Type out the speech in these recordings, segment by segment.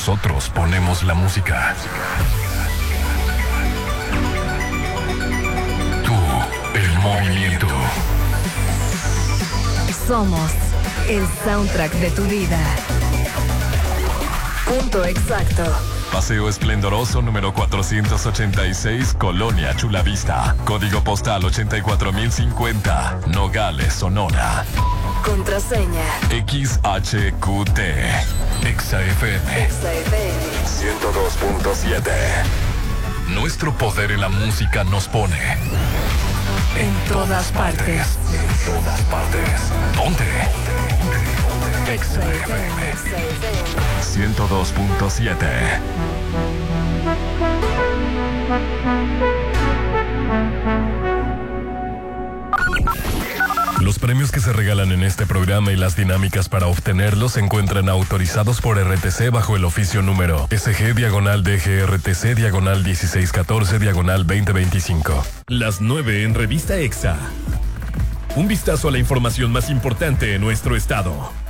Nosotros ponemos la música. Tú, el movimiento. Somos el soundtrack de tu vida. Punto exacto. Paseo Esplendoroso número 486, Colonia Chulavista. Código postal 84050, Nogales, Sonora. Contraseña XHQT. XFM 102.7. Nuestro poder en la música nos pone en todas partes. En todas partes. ¿Dónde? XFM 102.7. Los premios que se regalan en este programa y las dinámicas para obtenerlos se encuentran autorizados por RTC bajo el oficio número SG-DGRTC/1614/2025. Las 9 en Revista EXA. Un vistazo a la información más importante en nuestro estado.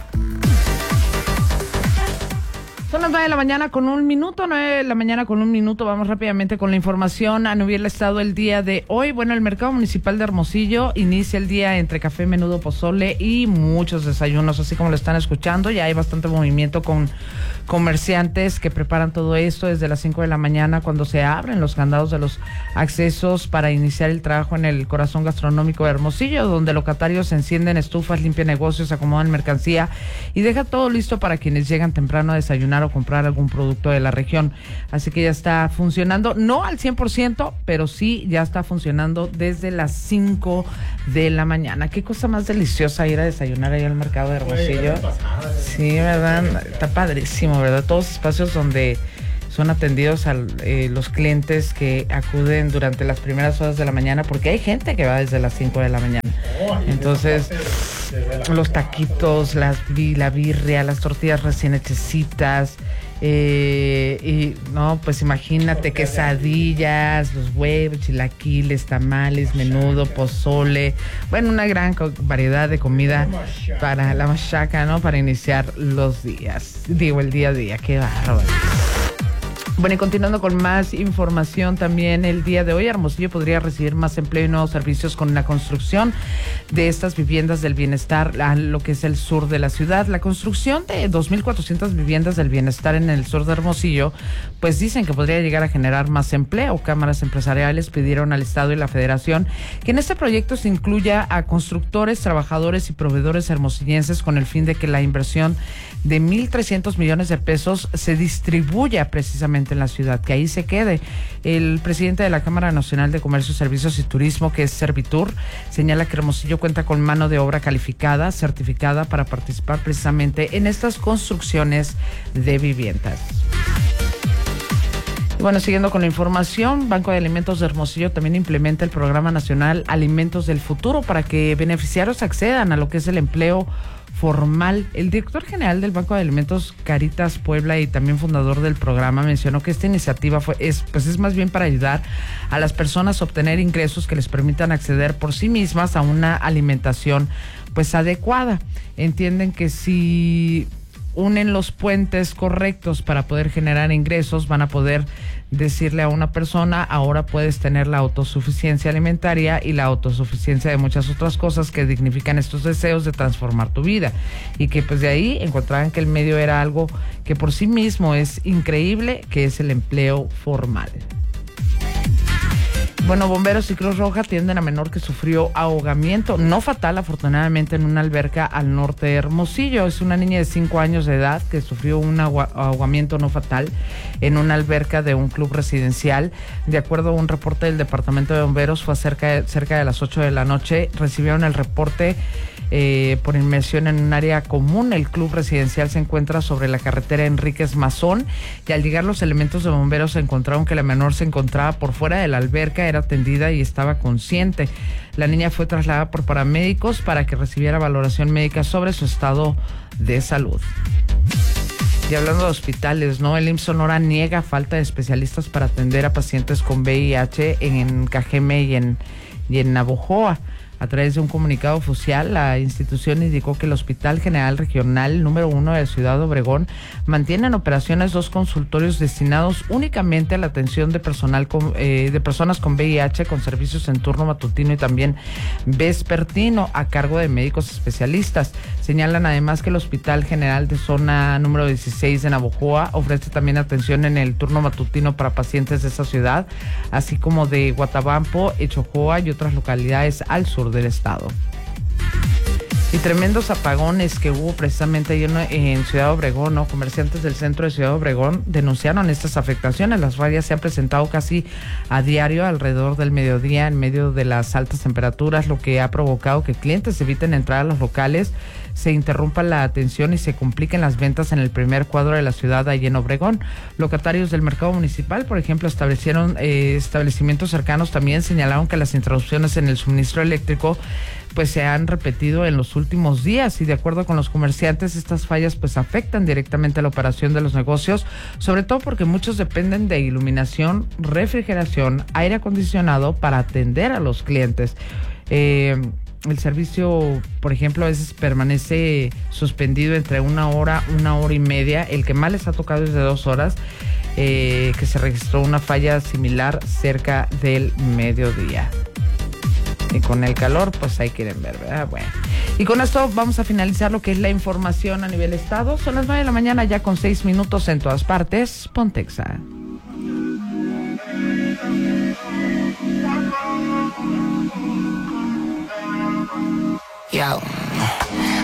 Son las 9 de la mañana con un minuto, 9 de la mañana con un minuto. Vamos rápidamente con la información a nivel estado el día de hoy. Bueno, el mercado municipal de Hermosillo inicia el día entre café, menudo, pozole y muchos desayunos, así como lo están escuchando. Ya hay bastante movimiento con comerciantes que preparan todo esto desde las 5 de la mañana, cuando se abren los candados de los accesos para iniciar el trabajo en el corazón gastronómico de Hermosillo, donde locatarios encienden estufas, limpian negocios, acomodan mercancía y deja todo listo para quienes llegan temprano a desayunar o comprar algún producto de la región. Así que ya está funcionando, no al 100%, pero sí ya está funcionando desde las 5 de la mañana. Qué cosa más deliciosa ir a desayunar ahí al mercado de Hermosillo. Sí, ¿verdad? Está padrísimo, ¿verdad? Todos espacios donde son atendidos a los clientes que acuden durante las primeras horas de la mañana, porque hay gente que va desde las 5 de la mañana. Entonces, los taquitos, la birria, las tortillas recién hechecitas, y no, pues imagínate, quesadillas, los huevos, chilaquiles, tamales, menudo, pozole, bueno, una gran variedad de comida para la machaca, ¿no? Para iniciar los días, el día a día. Qué bárbaro. Bueno, y continuando con más información también el día de hoy, Hermosillo podría recibir más empleo y nuevos servicios con la construcción de estas viviendas del bienestar a lo que es el sur de la ciudad. La construcción de 2,400 viviendas del bienestar en el sur de Hermosillo, pues dicen que podría llegar a generar más empleo. Cámaras empresariales pidieron al Estado y la Federación que en este proyecto se incluya a constructores, trabajadores y proveedores hermosillenses con el fin de que la inversión de 1,300 millones de pesos se distribuya precisamente en la ciudad, que ahí se quede. El presidente de la Cámara Nacional de Comercio, Servicios y Turismo, que es Servitur, señala que Hermosillo cuenta con mano de obra calificada, certificada para participar precisamente en estas construcciones de viviendas. Bueno, siguiendo con la información, Banco de Alimentos de Hermosillo también implementa el Programa Nacional Alimentos del Futuro para que beneficiarios accedan a lo que es el empleo formal. El director general del Banco de Alimentos, Caritas Puebla, y también fundador del programa, mencionó que esta iniciativa es más bien para ayudar a las personas a obtener ingresos que les permitan acceder por sí mismas a una alimentación pues adecuada. Entienden que si unen los puentes correctos para poder generar ingresos, van a poder decirle a una persona: ahora puedes tener la autosuficiencia alimentaria y la autosuficiencia de muchas otras cosas que dignifican estos deseos de transformar tu vida, y que pues de ahí encontraban que el medio era algo que por sí mismo es increíble, que es el empleo formal. Bueno, bomberos y Cruz Roja atienden a menor que sufrió ahogamiento, no fatal afortunadamente, en una alberca al norte de Hermosillo. Es una niña de 5 años de edad que sufrió un ahogamiento no fatal en una alberca de un club residencial. De acuerdo a un reporte del Departamento de Bomberos, fue cerca de las 8 de la noche. Recibieron el reporte por inmersión en un área común. El club residencial se encuentra sobre la carretera Enríquez Mazón, y al llegar los elementos de bomberos encontraron que la menor se encontraba por fuera de la alberca, era atendida y estaba consciente. La niña fue trasladada por paramédicos para que recibiera valoración médica sobre su estado de salud. Y hablando de hospitales, ¿no? El IMSS Sonora niega falta de especialistas para atender a pacientes con VIH en Cajeme y en Navojoa. A través de un comunicado oficial, la institución indicó que el Hospital General Regional número 1 de Ciudad Obregón mantiene en operaciones 2 consultorios destinados únicamente a la atención de personas con VIH con servicios en turno matutino y también vespertino a cargo de médicos especialistas. Señalan además que el Hospital General de Zona número 16 de Navojoa ofrece también atención en el turno matutino para pacientes de esa ciudad, así como de Guatabampo, Echojoa y otras localidades al sur del estado. Y tremendos apagones que hubo precisamente ahí en Ciudad Obregón, ¿no? Comerciantes del centro de Ciudad Obregón denunciaron estas afectaciones. Las fallas se han presentado casi a diario alrededor del mediodía en medio de las altas temperaturas, lo que ha provocado que clientes eviten entrar a los locales, se interrumpa la atención y se compliquen las ventas en el primer cuadro de la ciudad ahí en Obregón. Locatarios del mercado municipal, por ejemplo, establecimientos cercanos también señalaron que las interrupciones en el suministro eléctrico pues se han repetido en los últimos días, y de acuerdo con los comerciantes, estas fallas pues afectan directamente a la operación de los negocios, sobre todo porque muchos dependen de iluminación, refrigeración, aire acondicionado para atender a los clientes. El servicio, por ejemplo, a veces permanece suspendido entre 1 hora, 1 hora y media. El que más les ha tocado es de 2 horas, que se registró una falla similar cerca del mediodía. Y con el calor, pues ahí quieren ver, ¿verdad? Bueno. Y con esto vamos a finalizar lo que es la información a nivel estado. Son las 9 de la mañana, ya con 6 minutos en todas partes. Pontexa. Yo,